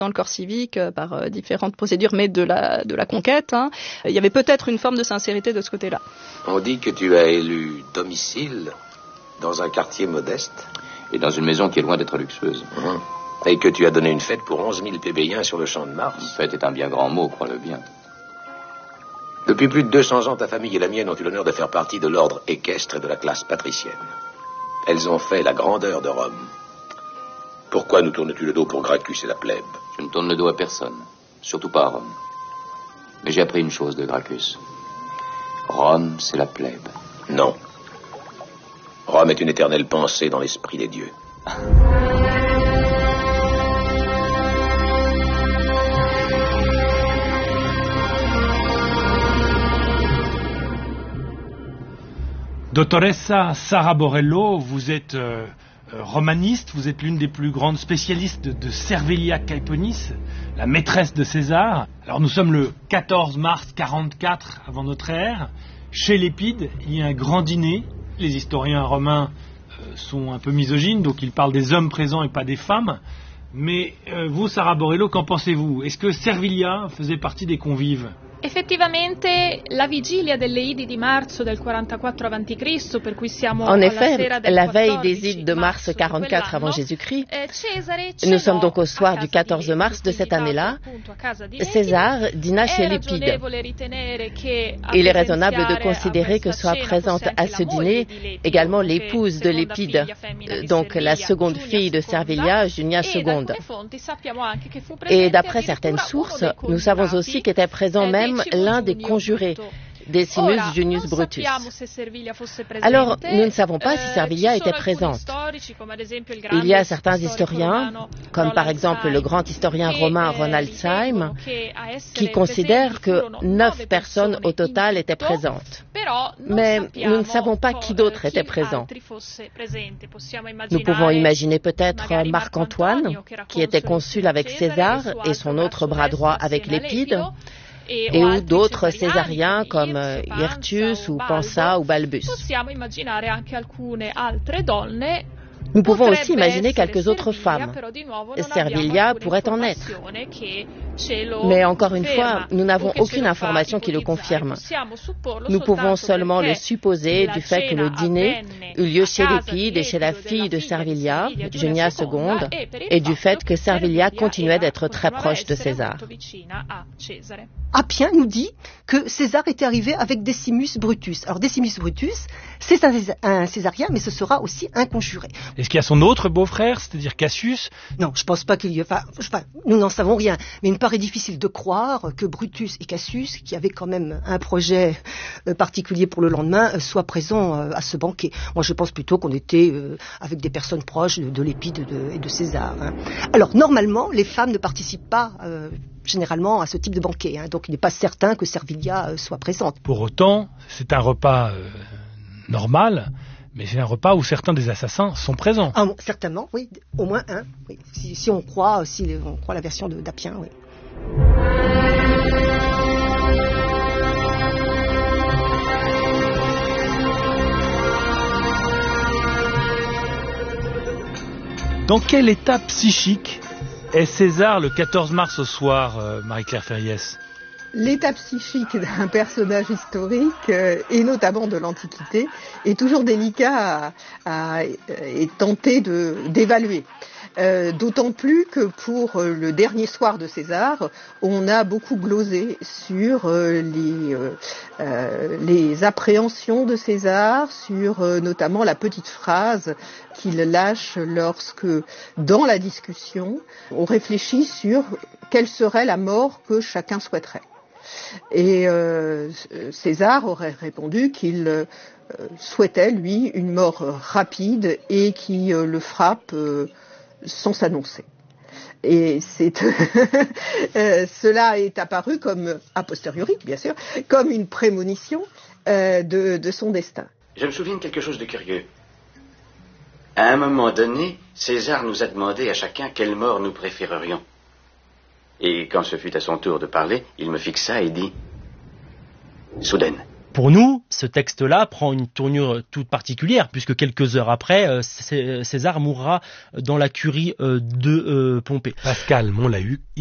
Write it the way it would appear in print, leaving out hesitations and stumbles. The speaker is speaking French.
dans le corps civique par différentes procédures, mais de la conquête. Il y avait peut-être une forme de sincérité de ce côté-là. On dit que tu as élu domicile dans un quartier modeste. Et dans une maison qui est loin d'être luxueuse. Et que tu as donné une fête pour 11 000 plébéiens sur le champ de Mars. Une fête est un bien grand mot, crois-le bien. Depuis plus de 200 ans, ta famille et la mienne ont eu l'honneur de faire partie de l'ordre équestre et de la classe patricienne. Elles ont fait la grandeur de Rome. Pourquoi nous tournes-tu le dos pour Gracchus et la plèbe? Je ne tourne le dos à personne, surtout pas à Rome. Mais j'ai appris une chose de Gracchus. Rome, c'est la plèbe. Non. Rome est une éternelle pensée dans l'esprit des dieux. Dottoressa Sara Borello, vous êtes romaniste, vous êtes l'une des plus grandes spécialistes de Servilia Caeponis, la maîtresse de César. Alors nous sommes le 14 mars 44 avant notre ère. Chez Lépide, il y a un grand dîner. Les historiens romains sont un peu misogynes, donc ils parlent des hommes présents et pas des femmes. Mais vous, Sara Borello, qu'en pensez-vous? Est-ce que Servilia faisait partie des convives? Effettivamente, la vigilia delle Idi di marzo del 44 a.C., per cui siamo En alla effet, sera del la veille 14 des Ides de mars marzo 44 avant Jésus-Christ, Cesare nous sommes cenò donc au soir a du casa 14 di mars de Lépide, cette année-là. appunto a casa di Lépide. César dîna chez È Lépide. ragionevole ritenere che a Il est raisonnable de presenziare considérer a que questa soit cena présente fosse à anche ce la moglie dîner di Lépide, également nonché l'épouse de seconda Lépide, figlia femmina di donc la Servilia, seconde Junia fille de Seconda. Servilia, Junia E da II. alcune fonti sappiamo anche che fu Et presente d'après certaines addirittura sources, uno dei nous savons congiurati, aussi qu'était présent même Decimo l'un des Giunio conjurés, Bruto. Decimus Ora, Junius non Brutus. sappiamo se Servilia fosse presente. Alors, nous ne savons pas si Servilia Ci était sono alcuni présente. storici, come ad esempio il Il grande y a certains storico historiens, romano comme par Roland exemple le Syme, grand historien che, romain Ronald ritengono Syme, che a essere qui considère presenti que furono 9 personnes persone au total in étaient tutto, présentes. però non Mais sappiamo nous ne savons pas qui d'autre était présent. altri fosse presente. Possiamo Nous pouvons immaginare imaginer peut-être magari Marc-Antoine, Antonio, che era qui était console consul avec di Cesare, César suo et son altro autre braccio bras destro droit avec assieme a Lépide, Lepido, et o ou altri d'autres cesariani césariens comme come Hirtius, Hirtius ou Balbo. Pansa ou Balbus. Possiamo immaginare anche alcune altre donne. Nous pouvons Potrebbe aussi imaginer essere quelques autres Servilia, femmes. però di nuovo non Servilia abbiamo pourrait en alcuna être. informazione che ce lo Mais encore une conferma, fois, nous n'avons o che ce aucune lo fa information qui le ipotizzare. confirme. Possiamo supporlo Nous pouvons soltanto seulement le perché supposer la du fait que le cena dîner avvenne eut lieu a chez casa Lépide di et chez la Lepido fille de della figlia di Servilia, Junia Junia II, II, per il et du fait fatto que Servilia continuait era d'être très continuava a proche de essere César. molto vicina a Cesare. Appien nous dit que César était arrivé avec Decimus Brutus. Alors Decimus Brutus, c'est un césarien, mais ce sera aussi un conjuré. Est-ce qu'il y a son autre beau-frère, c'est-à-dire Cassius? Non, je pense pas qu'il y ait... Enfin, nous n'en savons rien, mais il me paraît difficile de croire que Brutus et Cassius, qui avaient quand même un projet particulier pour le lendemain, soient présents à ce banquet. Moi, je pense plutôt qu'on était avec des personnes proches de Lépide et de César. Alors, normalement, les femmes ne participent pas... généralement à ce type de banquet, donc il n'est pas certain que Servilia soit présente. Pour autant, c'est un repas normal, mais c'est un repas où certains des assassins sont présents. Ah, certainement, oui, au moins un. Oui. Si on croit la version d'Appien, oui. Dans quel état psychique est César le 14 mars au soir, Marie-Claire Ferriès? L'état psychique d'un personnage historique, et notamment de l'Antiquité, est toujours délicat et tenté d'évaluer. D'autant plus que pour le dernier soir de César, on a beaucoup glosé sur les appréhensions de César, sur notamment la petite phrase qu'il lâche lorsque, dans la discussion, on réfléchit sur quelle serait la mort que chacun souhaiterait. Et César aurait répondu qu'il souhaitait, lui, une mort rapide et qui le frappe sans s'annoncer. Et cela est apparu comme, a posteriori, bien sûr, comme une prémonition de son destin. Je me souviens de quelque chose de curieux. À un moment donné, César nous a demandé à chacun quelle mort nous préférerions. Et quand ce fut à son tour de parler, il me fixa et dit « Soudaine ». Pour nous, ce texte-là prend une tournure toute particulière, puisque quelques heures après, César mourra dans la curie de Pompée. Pascal, on l'a eu.